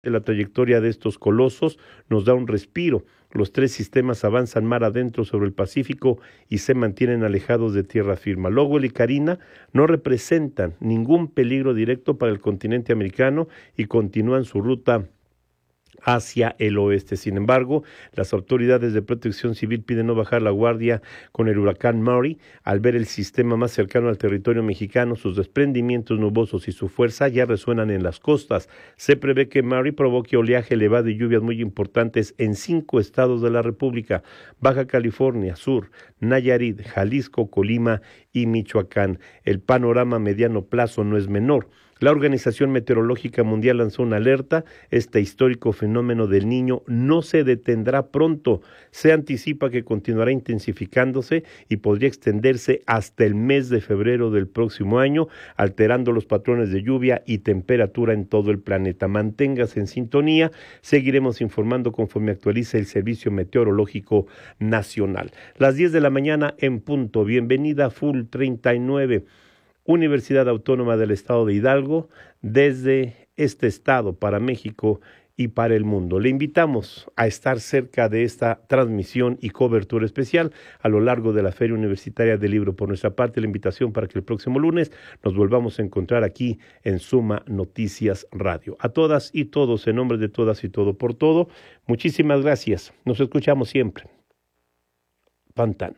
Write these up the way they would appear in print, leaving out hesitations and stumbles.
La trayectoria de estos colosos nos da un respiro. Los tres sistemas avanzan mar adentro sobre el Pacífico y se mantienen alejados de tierra firme. Lowell y Carina no representan ningún peligro directo para el continente americano y continúan su ruta hacia el oeste. Sin embargo, las autoridades de protección civil piden no bajar la guardia con el huracán Mary. Al ver el sistema más cercano al territorio mexicano, sus desprendimientos nubosos y su fuerza ya resuenan en las costas. Se prevé que Mary provoque oleaje elevado y lluvias muy importantes en 5 estados de la República: Baja California Sur, Nayarit, Jalisco, Colima y Michoacán. El panorama a mediano plazo no es menor. La Organización Meteorológica Mundial lanzó una alerta. Este histórico fenómeno del Niño no se detendrá pronto. Se anticipa que continuará intensificándose y podría extenderse hasta el mes de febrero del próximo año, alterando los patrones de lluvia y temperatura en todo el planeta. Manténgase en sintonía. Seguiremos informando conforme actualice el Servicio Meteorológico Nacional. Las 10 de la mañana en punto. Bienvenida a Full 39. Universidad Autónoma del Estado de Hidalgo, desde este estado para México y para el mundo. Le invitamos a estar cerca de esta transmisión y cobertura especial a lo largo de la Feria Universitaria del Libro. Por nuestra parte, la invitación para que el próximo lunes nos volvamos a encontrar aquí en Suma Noticias Radio. A todas y todos, en nombre de todas y todo por todo, muchísimas gracias. Nos escuchamos siempre. Pantán.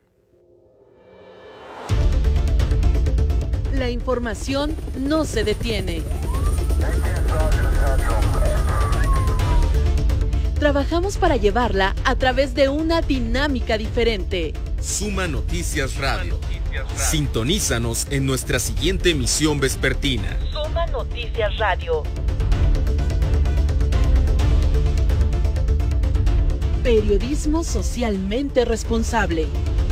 La información no se detiene. Trabajamos para llevarla a través de una dinámica diferente. Suma Noticias Radio. Sintonízanos en nuestra siguiente emisión vespertina. Suma Noticias Radio. Periodismo socialmente responsable.